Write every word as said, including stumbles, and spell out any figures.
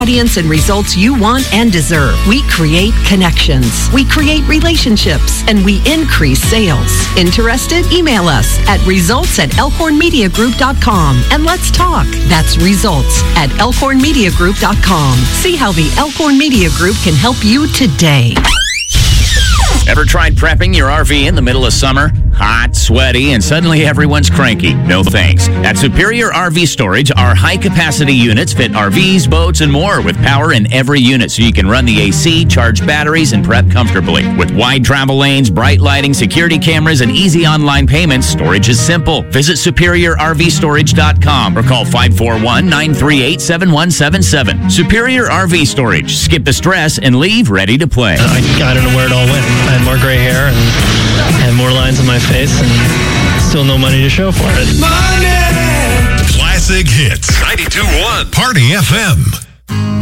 audience and results you want and deserve. We create connections. We create relationships. And we increase sales. Interested? Email us at results at elkhorn media group dot com and let's talk. That's results at elkhorn media group dot com. See how the Elkhorn Media Group can help you today. Ever tried prepping your R V in the middle of summer? Hot, sweaty, and suddenly everyone's cranky. No thanks. At Superior R V Storage, our high-capacity units fit R Vs, boats, and more with power in every unit so you can run the A C, charge batteries, and prep comfortably. With wide travel lanes, bright lighting, security cameras, and easy online payments, storage is simple. Visit superior r v storage dot com or call five four one, nine three eight, seven one seven seven. Superior R V Storage. Skip the stress and leave ready to play. I, I don't know where it all went. I had more gray hair and had more lines on my face and still no money to show for it. Money! Classic Hits. ninety-two point one Party F M.